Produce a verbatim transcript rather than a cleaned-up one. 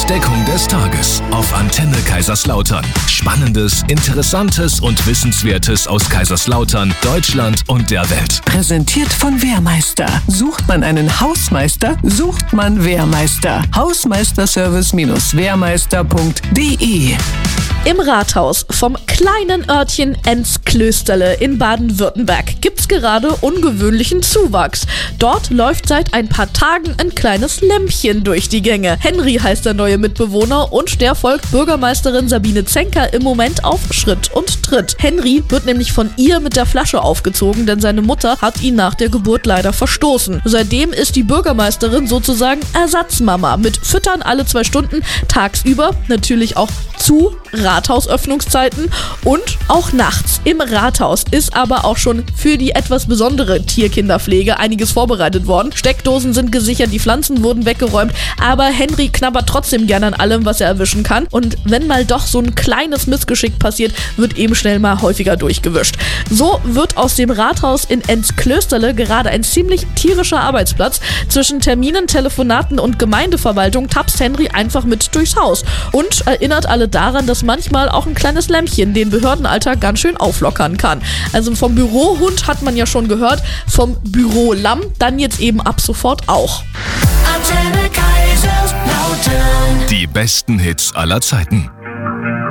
Entdeckung des Tages auf Antenne Kaiserslautern. Spannendes, Interessantes und Wissenswertes aus Kaiserslautern, Deutschland und der Welt. Präsentiert von Wehrmeister. Sucht man einen Hausmeister, sucht man Wehrmeister. Hausmeisterservice Wehrmeister punkt de. Im Rathaus vom kleinen Örtchen Enz-Klösterle in Baden-Württemberg gibt's gerade ungewöhnlichen Zuwachs. Dort läuft seit ein paar Tagen ein kleines Lämpchen durch die Gänge. Henry heißt der neue Mitbewohner und der folgt Bürgermeisterin Sabine Zenker im Moment auf Schritt und Tritt. Henry wird nämlich von ihr mit der Flasche aufgezogen, denn seine Mutter hat ihn nach der Geburt leider verstoßen. Seitdem ist die Bürgermeisterin sozusagen Ersatzmama mit Füttern alle zwei Stunden, tagsüber natürlich auch zu Rathausöffnungszeiten und auch nachts. Im Rathaus ist aber auch schon für die etwas besondere Tierkinderpflege einiges vorbereitet worden. Steckdosen sind gesichert, die Pflanzen wurden weggeräumt, aber Henry knabbert trotzdem gerne an allem, was er erwischen kann. Und wenn mal doch so ein kleines Missgeschick passiert, wird eben schnell mal häufiger durchgewischt. So wird aus dem Rathaus in Enz-Klösterle gerade ein ziemlich tierischer Arbeitsplatz. Zwischen Terminen, Telefonaten und Gemeindeverwaltung tapst Henry einfach mit durchs Haus und erinnert alle daran, dass manchmal auch ein kleines Lämpchen den Behördenalltag ganz schön auflockern kann. Also vom Bürohund hat man ja schon gehört, vom Bürolamm dann jetzt eben ab sofort auch. Die besten Hits aller Zeiten.